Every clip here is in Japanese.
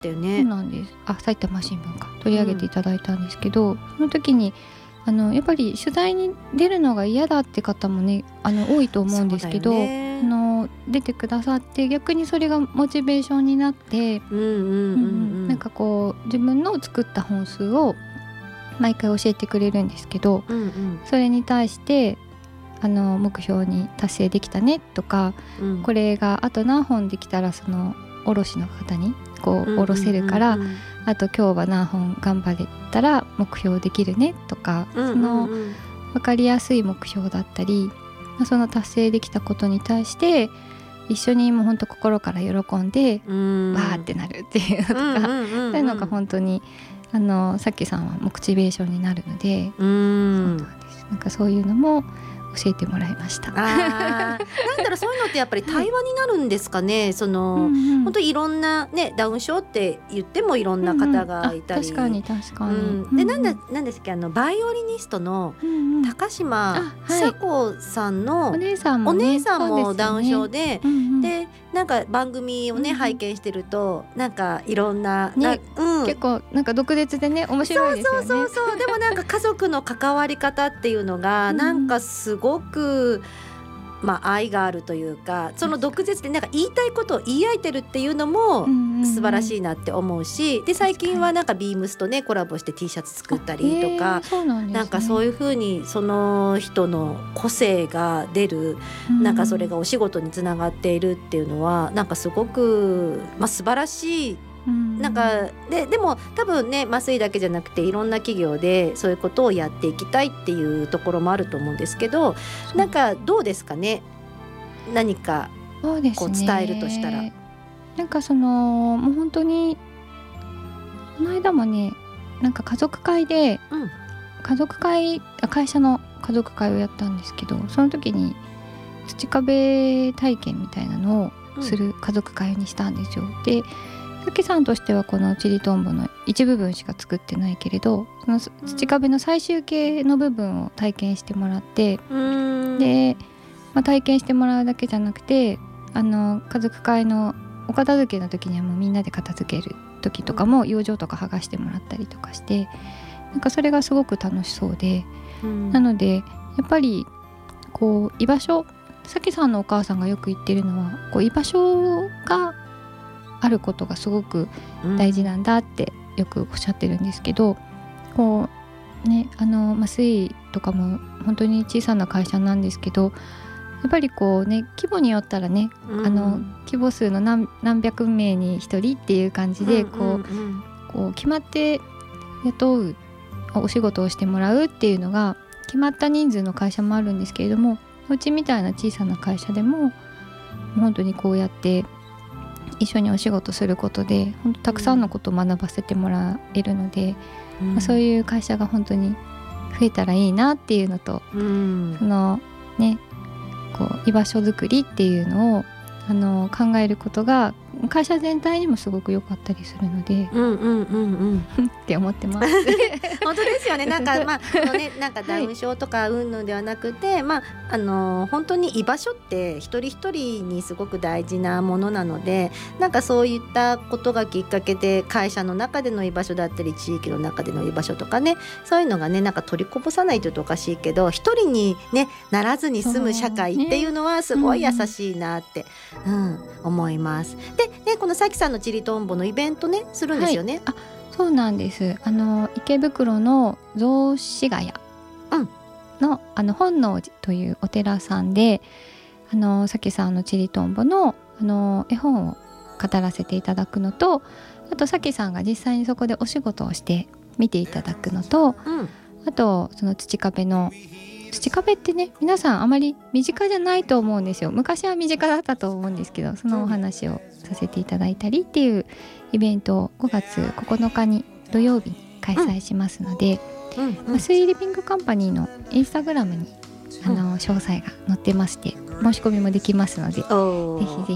たよそうね。 なんです。埼玉新聞か取り上げていただいたんですけど、その時にやっぱり取材に出るのが嫌だって方もね多いと思うんですけど、 そうだよね。 出てくださって逆にそれがモチベーションになって、なんかこう自分の作った本数を毎回教えてくれるんですけど、それに対して目標に達成できたねとか、これがあと何本できたらその卸の方にこう卸せるから、あと今日は何本頑張れたら目標できるねとか、その分かりやすい目標だったり、その達成できたことに対して一緒にもう本当心から喜んでわーってなるっていうのとか、そういうのが本当にさっきさんはモチベーションになるので、そうなんです。なんかそういうのも教えてもらいました。 なんだろう、そういうのってやっぱり対話になるんですかね。その、本当にいろんなね、ダウン症って言ってもいろんな方がいたり、 確かに、 でなんですっけ、バイオリニストの高島久子さんのお姉さんもダウン症で、でなんか番組をね、拝見してるとなんかいろんな、 結構なんか毒舌でね面白いですよね。 そうでもなんか家族の関わり方っていうのがなんかすごく愛があるというか、その毒舌でなんか言いたいことを言い合えてるっていうのも素晴らしいなって思うし、で最近はなんかビームスとねコラボして T シャツ作ったりとか、なんかそういう風にその人の個性が出る、なんかそれがお仕事につながっているっていうのはなんかすごく素晴らしい。なんかでも多分ね、麻酔だけじゃなくていろんな企業でそういうことをやっていきたいっていうところもあると思うんですけど、なんかどうですかね、何かこう伝えるとしたら。 なんかもう本当にこの間もね、なんか家族会で、会社の家族会をやったんですけど、その時に土壁体験みたいなのをする家族会にしたんですよ。でさきさんとしてはこのチリトンボの一部分しか作ってないけれど、その土壁の最終形の部分を体験してもらって、で、体験してもらうだけじゃなくて家族会のお片付けの時にはもうみんなで片付ける時とかも養生とか剥がしてもらったりとかして、なんかそれがすごく楽しそうで、なのでやっぱりこう居場所、さきさんのお母さんがよく言ってるのはこう居場所があることがすごく大事なんだってよくおっしゃってるんですけど、こうね麻酔とかも本当に小さな会社なんですけど、やっぱりこうね規模によったらね、規模数の何百名に一人っていう感じでこう決まって雇うお仕事をしてもらうっていうのが決まった人数の会社もあるんですけれども、うちみたいな小さな会社でも本当にこうやって一緒にお仕事することで本当たくさんのことを学ばせてもらえるので、そういう会社が本当に増えたらいいなっていうのと、そのねこう居場所づくりっていうのを考えることが会社全体にもすごく良かったりするので、って思ってます本当ですよね。なんかなんかダウン症とかうんぬんではなくて、本当に居場所って一人一人にすごく大事なものなので、なんかそういったことがきっかけで会社の中での居場所だったり地域の中での居場所とかね、そういうのがねなんか取りこぼさないというとおかしいけど、一人に、ね、ならずに済む社会っていうのはすごい優しいなって、思います。でね、このさきさんのチリトンボのイベントねするんですよね。 そうなんです。池袋の雑司ヶ谷の、本能寺というお寺さんでさきさんのチリトンボの絵本を語らせていただくのと、あとさきさんが実際にそこでお仕事をして見ていただくのと、あとその土壁ってね、皆さんあまり身近じゃないと思うんですよ。昔は身近だったと思うんですけど、そのお話をさせていただいたりっていうイベントを5月9日に土曜日に開催しますので、麻酔リビングカンパニーのインスタグラムに詳細が載ってまして、申し込みもできますので、ぜひぜひ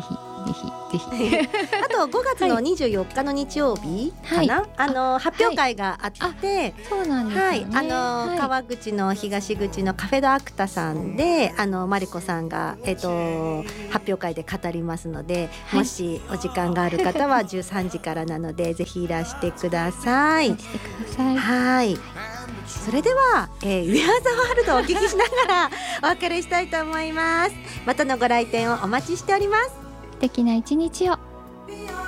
ぜひあと5月の24日の日曜日かな、発表会があって、 そうなんですよね、 川口の東口のカフェドアクタさんでマリコさんが、発表会で語りますので、もしお時間がある方は13時からなのでぜひいらしてください。はい、それでは、We Are the World をお聞きしながらお別れしたいと思います。またのご来店をお待ちしております。 素敵な一日を。